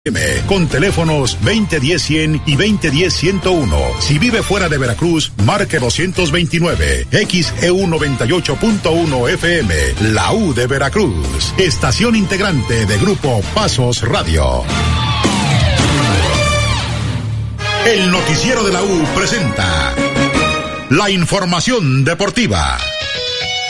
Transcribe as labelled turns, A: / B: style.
A: con teléfonos 2010-100 y 2010-101. Si vive fuera de Veracruz, marque 229, XEU 98.1 FM, la U de Veracruz, estación integrante de Grupo Pasos Radio. El noticiero de la U presenta la información deportiva.